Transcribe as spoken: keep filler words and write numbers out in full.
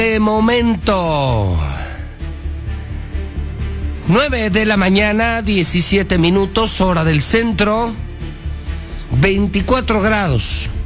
De momento, nueve de la mañana, diecisiete minutos, hora del centro, veinticuatro grados.